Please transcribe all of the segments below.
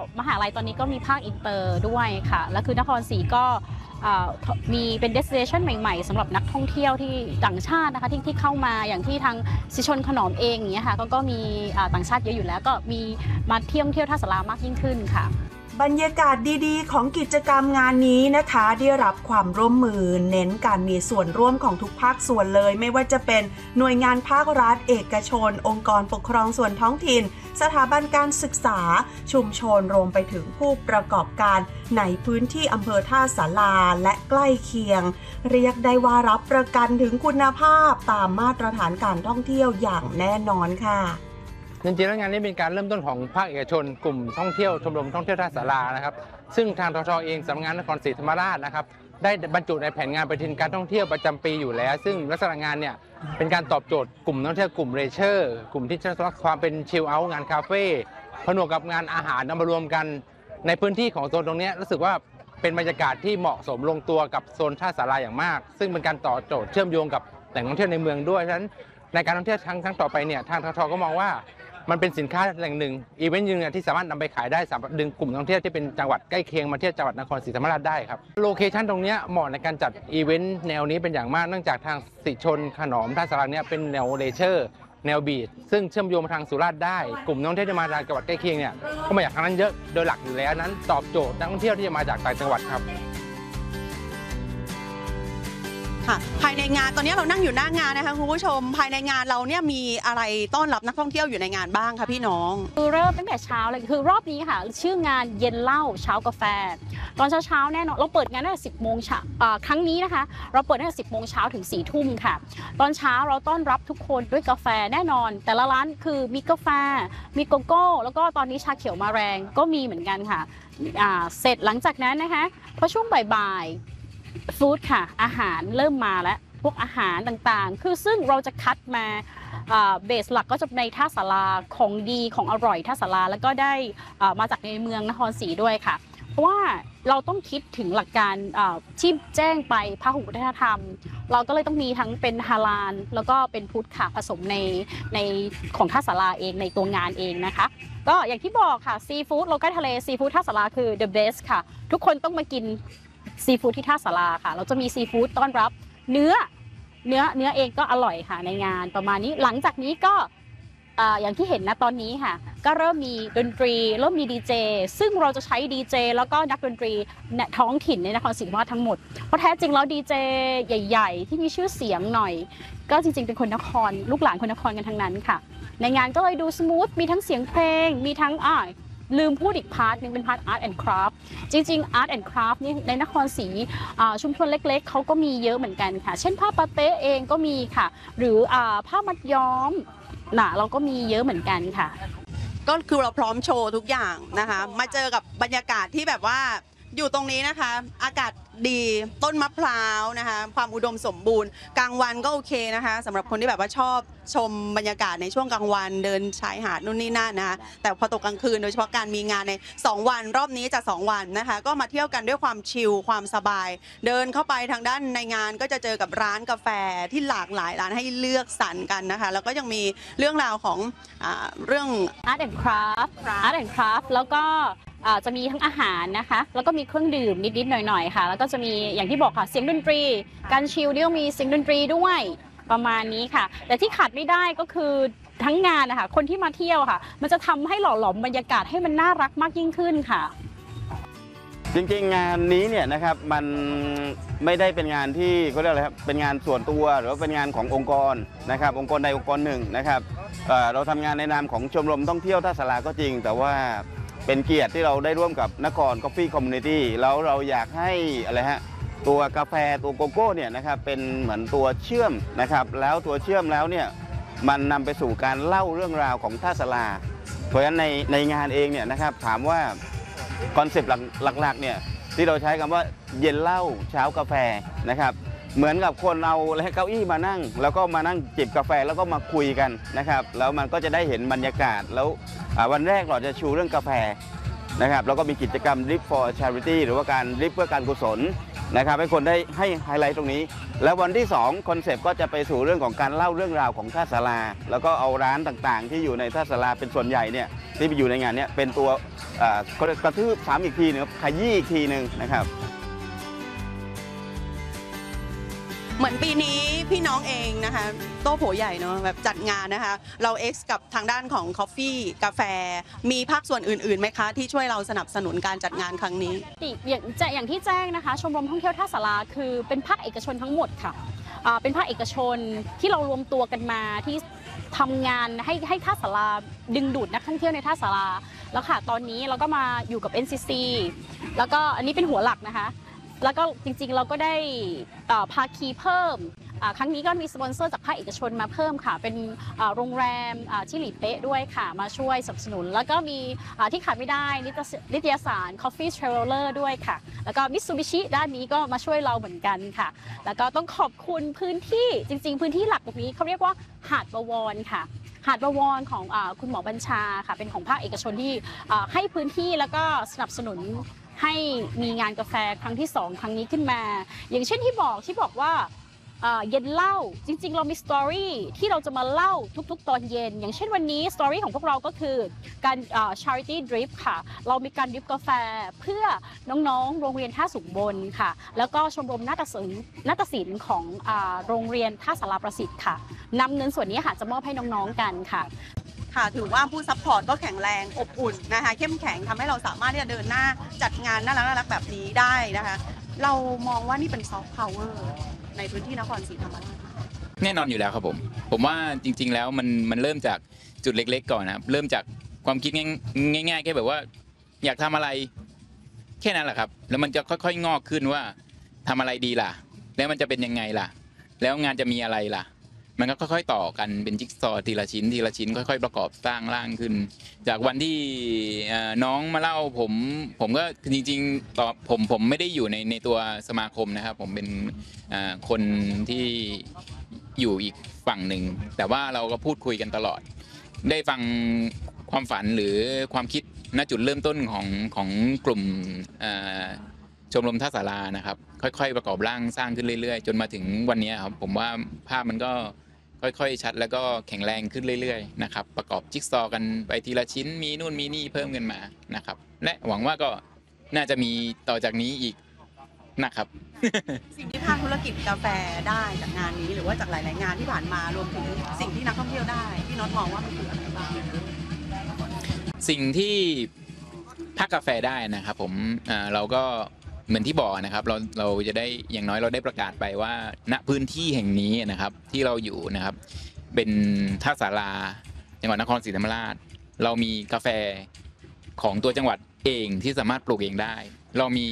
มหาลัยตอนนี้ก็มีภาคอินเตอร์ด้วยค่ะแล้วคือนครศรีก็มีเป็น destination ใหม่ๆสำหรับนักท่องเที่ยวที่ต่างชาตินะคะที่เข้ามาอย่างที่ทางสิชนขนอมเองอย่างเงี้ยค่ะก็มีต่างชาติเยอะอยู่แล้วก็มีมาเที่ยวท่าสารามากยิ่งขึ้นค่ะบรรยากาศดีๆของกิจกรรมงานนี้นะคะได้รับความร่วมมือเน้นการมีส่วนร่วมของทุกภาคส่วนเลยไม่ว่าจะเป็นหน่วยงานภาครัฐเอกชนองค์กรปกครองส่วนท้องถิ่นสถาบันการศึกษาชุมชนรวมไปถึงผู้ประกอบการในพื้นที่อำเภอท่าสาราและใกล้เคียงเรียกได้ว่ารับประกันถึงคุณภาพตามมาตรฐานการท่องเที่ยวอย่างแน่นอนค่ะจริงๆแล้วงานนี้เป็นการเริ่มต้นของภาคเอกชนกลุ่มท่องเที่ยวชมรมท่องเที่ยวท่าสารานะครับซึ่งทางททเองสำนักงานนครศรีธรรมราชนะครับได้บรรจุในแผนงานปฏิทินการท่องเที่ยวประจำปีอยู่แล้วซึ่งลักษณะงานเนี่ยเป็นการตอบโจทย์กลุ่มท่องเที่ยวกลุ่มเลเชอร์กลุ่มที่รักความเป็นชิลเอาท์งานคาเฟ่ผนวกกับงานอาหารนำมารวมกันในพื้นที่ของโซนตรงนี้รู้สึกว่าเป็นบรรยากาศที่เหมาะสมลงตัวกับโซนท่าสาราอย่างมากซึ่งเป็นการต่อโจทย์เชื่อมโยงกับแหล่งท่องเที่ยวในเมืองด้วยฉะนั้นในการท่องเที่ยวครั้งต่อไปเนี่ยทางททก็มองว่ามันเป็นสินค้าแหล่งหนึ่งอีเวนต์หนึ่งที่สามารถนำไปขายได้สำหรับดึงกลุ่มท่องเที่ยวที่เป็นจังหวัดใกล้เคียงมาเที่ยวจังหวัดนครศรีธรรมราชได้ครับโลเคชั่นตรงนี้เหมาะในการจัดอีเวนต์แนวนี้เป็นอย่างมากเนื่องจากทางสิชนขนอมท่าสาราเนี่ยเป็นแนวเลเชอร์แนวบีชซึ่งเชื่อมโยงมาทางสุราษฎร์ได้กลุ่มนักท่องเที่ยวที่มาจากจังหวัดใกล้เคียงเนี่ยก็มาจากทางนั้นเยอะโดยหลักอยู่แล้วนั้นตอบโจทย์นักท่องเที่ยวที่จะมาจากต่างจังหวัดครับภายในงานตอนนี้เรานั่งอยู่หน้างานนะคะคุณผู้ชมภายในงานเราเนี่ยมีอะไรต้อนรับนักท่องเที่ยวอยู่ในงานบ้างคะพี่น้องคือเริ่มตั้งแต่เช้าเลยคือรอบนี้ค่ะชื่องานเย็นเหล้าเช้ากาแฟตอนเช้าแน่นอนเราเปิดงานตั้งแต่10 โมงเช้าครั้งนี้นะคะเราเปิดตั้งแต่10 โมงเช้าถึง4 ทุ่มค่ะตอนเช้าเราต้อนรับทุกคนด้วยกาแฟแน่นอนแต่ละร้านคือมีกาแฟมีโกโก้แล้วก็ตอนนี้ชาเขียวมาแรงก็มีเหมือนกันค่ะเสร็จหลังจากนั้นนะคะพอช่วงบ่ายฟู้ดค่ะอาหารเริ่มมาแล้วพวกอาหารต่างๆคือซึ่งเราจะคัดมาเบสหลักก็จะในท่าสาราของดีของอร่อยท่าสาราแล้วก็ได้มาจากในเมืองนครศรีด้วยค่ะเพราะว่าเราต้องคิดถึงหลักการที่แจ้งไปพหุวัฒนธรรมเราก็เลยต้องมีทั้งเป็นฮาลาลแล้วก็เป็นพุทธค่ะผสมในของท่าสาราเองในตัวงานเองนะคะก็อย่างที่บอกค่ะซีฟู้ดโลคอลทะเลซีฟู้ดท่าสาราคือ the best ค่ะทุกคนต้องมากินซีฟู้ดที่ท่าสาราค่ะเราจะมีซีฟู้ดต้อนรับเนื้อเองก็อร่อยค่ะในงานประมาณนี้หลังจากนี้ก็อย่างที่เห็นนะตอนนี้ค่ะก็เริ่มมีดนตรีเริ่มมีดีเจซึ่งเราจะใช้ดีเจแล้วก็นักดนตรีท้องถิ่นในนครศรีธรรมราชทั้งหมดเพราะแท้จริงแล้วดีเจใหญ่ๆที่มีชื่อเสียงหน่อยก็จริงๆเป็นคนนครลูกหลานคนนครกันทั้งนั้นค่ะในงานก็เลยดูสมูทมีทั้งเสียงเพลงมีทั้งลืมพูดอีกพาร์ทนึงเป็นพาร์ท Art and Craft จริงๆ Art and Craft นี่ในนครศรีชุมชนเล็กๆเขาก็มีเยอะเหมือนกันค่ะเช่นผ้าปาเต้เองก็มีค่ะหรือผ้ามัดย้อมเราก็มีเยอะเหมือนกันค่ะก็คือเราพร้อมโชว์ทุกอย่างนะคะมาเจอกับบรรยากาศที่แบบว่าอยู่ตรงนี้นะคะอากาศดีต้นมะพร้าวนะคะความอุดมสมบูรณ์กลางวันก็โอเคนะคะสำหรับคนที่แบบว่าชอบชมบรรยากาศในช่วงกลางวันเดินชายหาดนู่นนี่นั่นนะคะแต่พอตกกลางคืนโดยเฉพาะการมีงานใน2 วันรอบนี้จะ2 วันนะคะก็มาเที่ยวกันด้วยความชิลความสบายเดินเข้าไปทางด้านในงานก็จะเจอกับร้านกาแฟที่หลากหลายร้านให้เลือกสรรกันนะคะแล้วก็ยังมีเรื่องราวของเรื่อง Art and Craft แล้วก็จะมีทั้งอาหารนะคะแล้วก็มีเครื่องดื่มนิดๆหน่อยๆค่ะแล้วก็จะมีอย่างที่บอกค่ะเสียงดนตรีการชิลเนี่ยมีเสียงดนตรีด้วยประมาณนี้ค่ะแต่ที่ขาดไม่ได้ก็คือทั้งงานนะคะคนที่มาเที่ยวค่ะมันจะทำให้หล่อหลอมบรรยากาศให้มันน่ารักมากยิ่งขึ้นค่ะจริงๆงานนี้เนี่ยนะครับมันไม่ได้เป็นงานที่เขาเรียกอะไรครับเป็นงานส่วนตัวหรือว่าเป็นงานขององค์กรนะครับองค์กรใดองค์กรหนึ่งนะครับเราทำงานในนามของชมรมท่องเที่ยวท่าสาราก็จริงแต่ว่าเป็นเกียรติที่เราได้ร่วมกับนคร Coffee Community แล้วเราอยากให้อะไรฮะตัวกาแฟตัวโกโก้เนี่ยนะครับเป็นเหมือนตัวเชื่อมนะครับแล้วตัวเชื่อมแล้วเนี่ยมันนำไปสู่การเล่าเรื่องราวของท่าสาราเพราะฉะนั้นในงานเองเนี่ยนะครับถามว่าคอนเซปต์หลักๆเนี่ยที่เราใช้คำว่าเย็นเหล้าเช้ากาแฟนะครับเหมือนกับคนเอาเก้าอี้มานั่งแล้วก็มานั่งจิบกาแฟแล้วก็มาคุยกันนะครับแล้วมันก็จะได้เห็นบรรยากาศแล้ววันแรกเราจะชูเรื่องกาแฟนะครับแล้วก็มีกิจกรรม Drip for Charity หรือว่าการดริปเพื่อการกุศลนะครับให้คนได้ให้ไฮไลท์ตรงนี้แล้ววันที่2คอนเซปต์ก็จะไปสู่เรื่องของการเล่าเรื่องราวของท่าสาราแล้วก็เอาร้านต่างๆที่อยู่ในท่าสาราเป็นส่วนใหญ่เนี่ยที่ไปอยู่ในงานนี้เป็นตัวกระทืบซ้ำอีกทีนึงขยี้อีกทีนึงนะครับเหมือนปีนี้พี่น้องเองนะคะโต้โผใหญ่เนาะแบบจัดงานนะคะเรา X กับทางด้านของ Coffee กาแฟมีภาคส่วนอื่นๆไหมคะที่ช่วยเราสนับสนุนการจัดงานครั้งนี้อย่างที่แจ้งนะคะชมรมท่องเที่ยวท่าสาราคือเป็นภาคเอกชนทั้งหมดค่ะเป็นภาคเอกชนที่เรารวมตัวกันมาที่ทำงานให้ท่าสาราดึงดูดนักท่องเที่ยวในท่าสาราแล้วค่ะตอนนี้เราก็มาอยู่กับ NCC แล้วก็อันนี้เป็นหัวหลักนะคะแล้วก็จริงๆเราก็ได้ภาคีเพิ่มครั้งนี้ก็มีสปอนเซอร์จากภาคเอกชนมาเพิ่มค่ะเป็นโรงแรมที่หลีเป๊ะด้วยค่ะมาช่วยสนับสนุนแล้วก็มีที่ขาดไม่ได้นิตยสาร Coffee Traveler ด้วยค่ะแล้วก็ Mitsubishi ด้านนี้ก็มาช่วยเราเหมือนกันค่ะแล้วก็ต้องขอบคุณพื้นที่จริงๆพื้นที่หลักตรงนี้เขาเรียกว่าหาดบวรค่ะหาดบวรของคุณหมอบัญชาค่ะเป็นของภาคเอกชนที่ให้พื้นที่แล้วก็สนับสนุนให้มีงานกาแฟครั้งที่2ครั้งนี้ขึ้นมาอย่างเช่นที่บอกว่าเย็นเล่าจริงๆเรามีสตอรี่ที่เราจะมาเล่าทุกๆตอนเย็นอย่างเช่นวันนี้สตอรี่ของพวกเราก็คือการcharity drip ค่ะเรามีการดริปกาแฟเพื่อน้องๆโรงเรียนท่าสูงบนค่ะแล้วก็ชมรมนาฏศิลป์ของโรงเรียนท่าสาราประสิทธิ์ค่ะนำเงินส่วนนี้ค่ะจะมอบให้น้องๆกันค่ะถือว่าผู้ซัพพอร์ตก็แข็งแรงอบอุ่นนะคะเข้มแข็งทำให้เราสามารถที่จะเดินหน้าจัดงานน่ารักแบบนี้ได้นะคะเรามองว่านี่เป็นซอฟต์พาวเวอร์ในพื้นที่นครศรีธรรมราชแน่นอนอยู่แล้วครับผมว่าจริงๆแล้วมันเริ่มจากจุดเล็กๆก่อนนะครับเริ่มจากความคิดง่ายๆแค่แบบว่าอยากทำอะไรแค่นั้นแหละครับแล้วมันจะค่อยๆงอกขึ้นว่าทำอะไรดีล่ะแล้วมันจะเป็นยังไงล่ะแล้วงานจะมีอะไรล่ะมันก็ค่อยๆต่อกันเป็นจิ๊กซอว์ทีละชิ้นค่อยๆประกอบสร้างร่างขึ้นจากวันที่น้องมาเล่าผมก็จริงๆต่อผมไม่ได้อยู่ในตัวสมาคมนะครับผมเป็นคนที่อยู่อีกฝั่งหนึ่งแต่ว่าเราก็พูดคุยกันตลอดได้ฟังความฝันหรือความคิดณจุดเริ่มต้นของกลุ่มชมรมท่าสารานะครับค่อยๆประกอบร่างสร้างขึ้นเรื่อยๆจนมาถึงวันนี้ครับผมว่าภาพมันก็ค่อยๆชัดแล้วก็แข็งแรงขึ้นเรื่อยๆนะครับประกอบจิ๊กซอว์กันไปทีละชิ้นมีนู่นมีนี่เพิ่มกันมานะครับและหวังว่าก็น่าจะมีต่อจากนี้อีกนะครับสิ่งที่ภาคธุรกิจกาแฟได้จากงานนี้หรือว่าจากหลายๆงานที่ผ่านมารวมถึงสิ่งที่นักท่องเที่ยวได้พี่น็อตมองว่ามันคืออะไรบ้างสิ่งที่ภาคกาแฟได้นะครับผมเราก็เหมือนที่บอกนะครับเราจะได้อย่างน้อยเราได้ประกาศไปว่าณพื้นที่แห่งนี้นะครับที่เราอยู่นะครับเป็นท่าสาราจังหวัดนครศรีธรรมราชเรามีกาแฟของตัวจังหวัดเองที่สามารถปลูกเองได้เรามี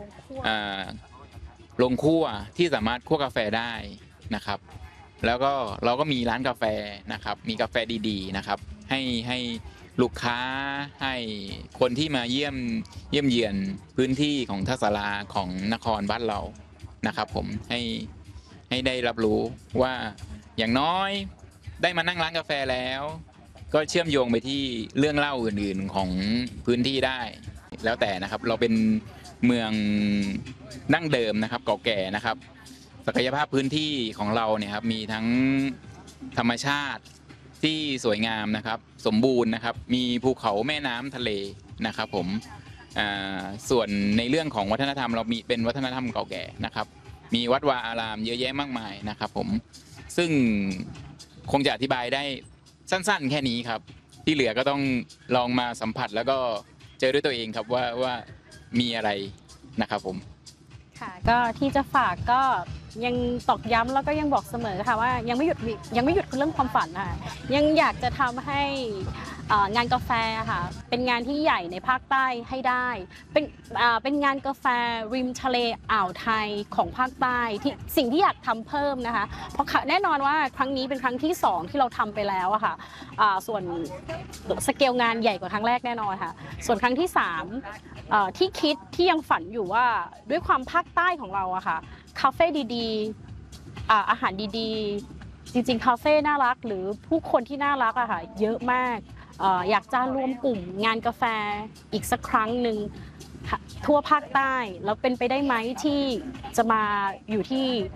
โรงคั่วที่สามารถคั่วกาแฟได้นะครับแล้วก็เราก็มีร้านกาแฟนะครับมีกาแฟดีๆนะครับให้ลูกค้าให้คนที่มาเยี่ยมเยียนพื้นที่ของท่าสาราของนครบ้านเรานะครับผมให้ได้รับรู้ว่าอย่างน้อยได้มานั่งร้านกาแฟแล้วก็เชื่อมโยงไปที่เรื่องเล่าอื่นๆของพื้นที่ได้แล้วแต่นะครับเราเป็นเมืองดั้งเดิมนะครับเก่าแก่นะครับศักยภาพพื้นที่ของเราเนี่ยครับมีทั้งธรรมชาติที่สวยงามนะครับสมบูรณ์นะครับมีภูเขาแม่น้ำทะเลนะครับผมส่วนในเรื่องของวัฒนธรรมเรามีเป็นวัฒนธรรมเก่าแก่นะครับมีวัดวาอารามเยอะแยะมากมายนะครับผมซึ่งคงจะอธิบายได้สั้นๆแค่นี้ครับที่เหลือก็ต้องลองมาสัมผัสแล้วก็เจอด้วยตัวเองครับว่ามีอะไรนะครับผมค่ะก็ที่จะฝากก็ยังตอกย้ำแล้วก็ยังบอกเสมอค่ะว่ายังไม่หยุดเรื่องความฝันค่ะยังอยากจะทำให้งานกาแฟค่ะเป็นงานที่ใหญ่ในภาคใต้ให้ได้เป็นงานกาแฟริมทะเลอ่าวไทยของภาคใต้ที่สิ่งที่อยากทำเพิ่มนะคะเพราะแน่นอนว่าครั้งนี้เป็นครั้งที่2ที่เราทำไปแล้วอะค่ะส่วนสเกลงานใหญ่กว่าครั้งแรกแน่นอนค่ะส่วนครั้งที่3ที่คิดที่ยังฝันอยู่ว่าด้วยความภาคใต้ของเราอะค่ะคาเฟ่ดีๆอาหารดีๆจริงๆคาเฟ่น่ารักหรือผู้คนที่น่ารักอะค่ะเยอะมากอยากจะรวมกลุ่มงานกาแฟอีกสักครั้งหนึ่งทั่วภาคใต้แล้วเป็นไปได้ไหมที่จะมาอยู่ที่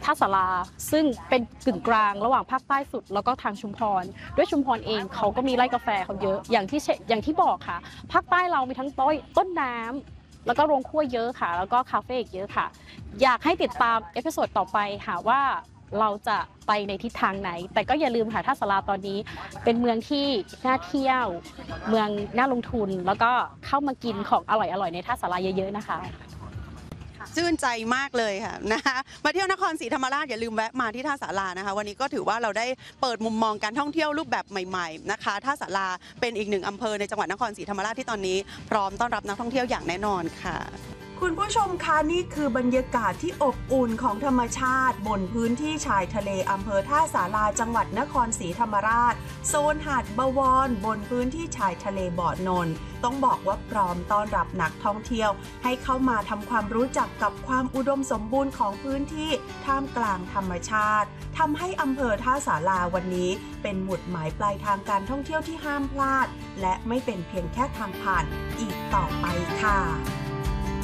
ท่าสาราซึ่งเป็นกึ่งกลางระหว่างภาคใต้สุดแล้วก็ทางชุมพรด้วยชุมพรเองเขาก็มีไร่กาแฟเขาเยอะอย่างที่บอกค่ะภาคใต้เรามีทั้งต้นน้ำแล้วก็โรงคั่วเยอะค่ะแล้วก็คาเฟ่อีกเยอะค่ะอยากให้ติดตามเอพิโซดต่อไปค่ะว่าเราจะไปในทิศทางไหนแต่ก็อย่าลืมค่ะท่าสาราตอนนี้เป็นเมืองที่น่าเที่ยวเมืองน่าลงทุนแล้วก็เข้ามากินของอร่อยๆในท่าสาราเยอะๆนะคะชื่นใจมากเลยค่ะนะคะมาเที่ยวนครศรีธรรมราชอย่าลืมแวะมาที่ท่าสารานะคะวันนี้ก็ถือว่าเราได้เปิดมุมมองการท่องเที่ยวรูปแบบใหม่ๆนะคะท่าสาราเป็นอีกหนึ่งอำเภอในจังหวัดนครศรีธรรมราชที่ตอนนี้พร้อมต้อนรับนักท่องเที่ยวอย่างแน่นอนค่ะคุณผู้ชมคะนี่คือบรรยากาศที่อบอุ่นของธรรมชาติบนพื้นที่ชายทะเลอำเภอท่าสาราจังหวัดนครศรีธรรมราชโซนหาดบวรบนพื้นที่ชายทะเลบ่อนนท์ต้องบอกว่าพร้อมต้อนรับนักท่องเที่ยวให้เข้ามาทำความรู้จักกับความอุดมสมบูรณ์ของพื้นที่ท่ามกลางธรรมชาติทำให้อำเภอท่าสาราวันนี้เป็นหมุดหมายปลายทางการท่องเที่ยวที่ห้ามพลาดและไม่เป็นเพียงแค่ทางผ่านอีกต่อไปค่ะ